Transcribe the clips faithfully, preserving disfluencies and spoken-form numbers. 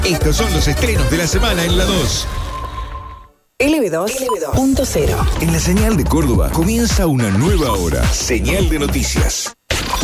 Estos son los estrenos de la semana en La dos. L B dos punto cero. En la señal de Córdoba comienza una nueva hora. Señal de noticias.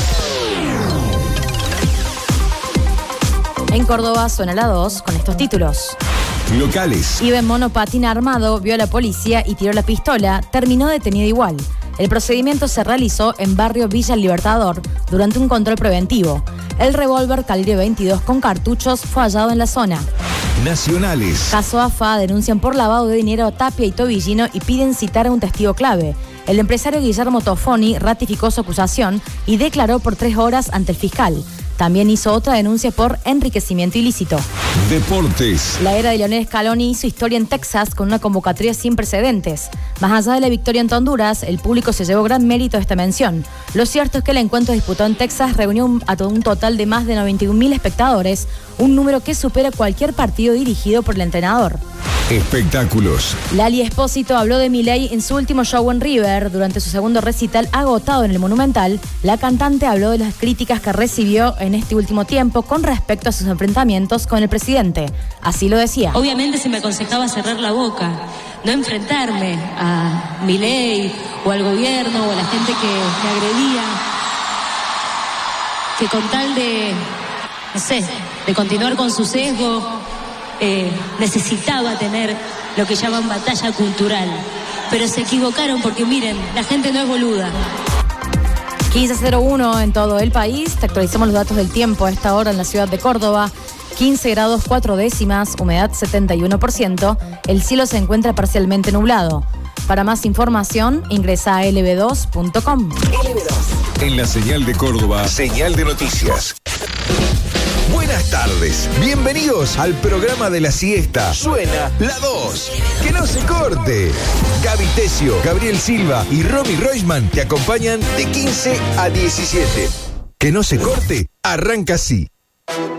En Córdoba suena La dos con estos títulos. Locales. Iba en monopatín armado, vio a la policía y tiró la pistola. Terminó detenido igual. El procedimiento se realizó en barrio Villa Libertador durante un control preventivo. El revólver calibre veintidós con cartuchos fue hallado en la zona. Nacionales. Caso A F A denuncian por lavado de dinero a Tapia y Tobillino y piden citar a un testigo clave. El empresario Guillermo Tofoni ratificó su acusación y declaró por tres horas ante el fiscal. También hizo otra denuncia por enriquecimiento ilícito. Deportes. La era de Lionel Scaloni hizo historia en Texas con una convocatoria sin precedentes. Más allá de la victoria en Honduras, el público se llevó gran mérito a esta mención. Lo cierto es que el encuentro disputado en Texas reunió un, a un total de más de noventa y un mil espectadores, un número que supera cualquier partido dirigido por el entrenador. Espectáculos. Lali Espósito habló de Milei en su último show en River. Durante su segundo recital agotado en el Monumental, la cantante habló de las críticas que recibió en este último tiempo con respecto a sus enfrentamientos con el presidente. Así lo decía. Obviamente se me aconsejaba cerrar la boca, no enfrentarme a Milei o al gobierno o a la gente que me agredía, que con tal de, no sé, de continuar con su sesgo, Eh, necesitaba tener lo que llaman batalla cultural, pero se equivocaron porque miren, la gente no es boluda. quince cero uno en todo el país. Te actualizamos los datos del tiempo a esta hora en la ciudad de Córdoba. quince grados cuatro décimas, humedad setenta y uno por ciento. El cielo se encuentra parcialmente nublado. Para más información, ingresa a L B dos punto com. L B dos. En la señal de Córdoba, señal de noticias. Buenas tardes, bienvenidos al programa de la siesta. Suena La dos. Que no se corte. Gaby Tesio, Gabriel Silva y Romy Roisman te acompañan de quince a diecisiete. Que no se corte, arranca así.